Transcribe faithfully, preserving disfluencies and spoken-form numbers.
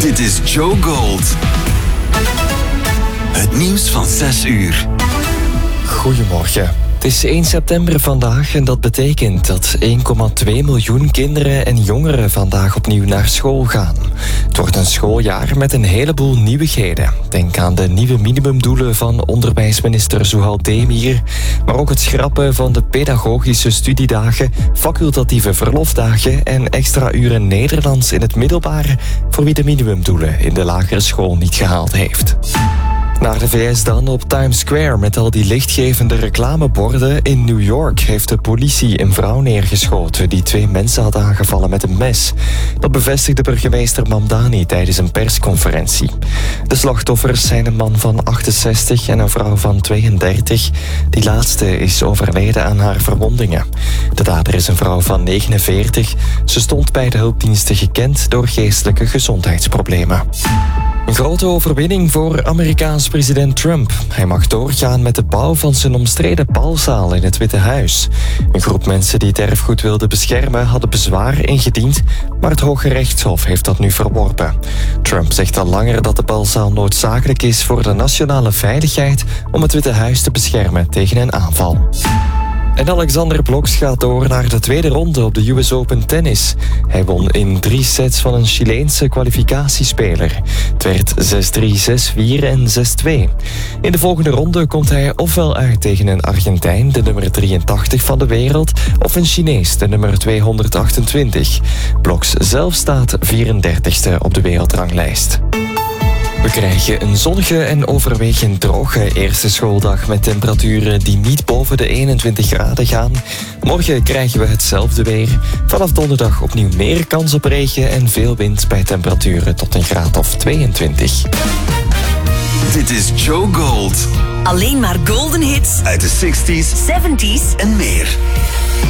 Dit is Joe Gold. Het nieuws van zes uur. Goedemorgen. Het is één september vandaag en dat betekent dat één komma twee miljoen kinderen en jongeren vandaag opnieuw naar school gaan. Het wordt een schooljaar met een heleboel nieuwigheden. Denk aan de nieuwe minimumdoelen van onderwijsminister Zouhal Demir, maar ook het schrappen van de pedagogische studiedagen, facultatieve verlofdagen en extra uren Nederlands in het middelbaar voor wie de minimumdoelen in de lagere school niet gehaald heeft. Naar de V S dan. Op Times Square met al die lichtgevende reclameborden. In New York heeft de politie een vrouw neergeschoten die twee mensen had aangevallen met een mes. Dat bevestigde burgemeester Mamdani tijdens een persconferentie. De slachtoffers zijn een man van achtenzestig en een vrouw van tweeëndertig. Die laatste is overleden aan haar verwondingen. De dader is een vrouw van negenenveertig. Ze stond bij de hulpdiensten gekend door geestelijke gezondheidsproblemen. Een grote overwinning voor Amerikaans president Trump. Hij mag doorgaan met de bouw van zijn omstreden balzaal in het Witte Huis. Een groep mensen die het erfgoed wilden beschermen hadden bezwaar ingediend, maar het Hoge Rechtshof heeft dat nu verworpen. Trump zegt al langer dat de balzaal noodzakelijk is voor de nationale veiligheid om het Witte Huis te beschermen tegen een aanval. En Alexander Bloksch gaat door naar de tweede ronde op de U S Open tennis. Hij won in drie sets van een Chileense kwalificatiespeler. Het werd zes drie, zes vier en zes twee. In de volgende ronde komt hij ofwel uit tegen een Argentijn, de nummer drieëntachtig van de wereld, of een Chinees, de nummer tweehonderdachtentwintig. Bloksch zelf staat vierendertigste op de wereldranglijst. We krijgen een zonnige en overwegend droge eerste schooldag met temperaturen die niet boven de eenentwintig graden gaan. Morgen krijgen we hetzelfde weer. Vanaf donderdag opnieuw meer kans op regen en veel wind bij temperaturen tot een graad of tweeëntwintig. Dit is Joe Gold. Alleen maar golden hits Uit de zestig's zeventig's en meer.